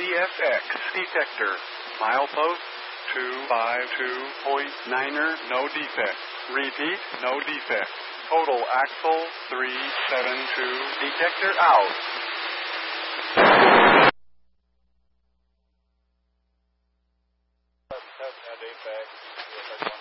CSX detector. Milepost 252.9er, no defect. Repeat, no defect. Total axle 372. Detector out.